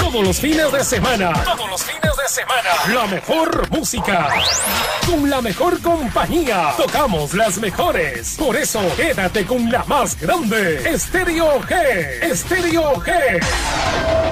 Todos los fines de semana. La mejor música. Con la mejor compañía. Tocamos las mejores. Por eso, quédate con la más grande. Estéreo G.